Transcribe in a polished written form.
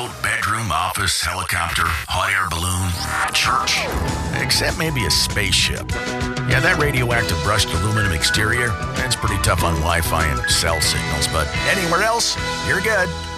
boat, bedroom, office, helicopter, hot air balloon, church. Except maybe a spaceship. Yeah, that radioactive brushed aluminum exterior, that's pretty tough on Wi-Fi and cell signals, but anywhere else, you're good.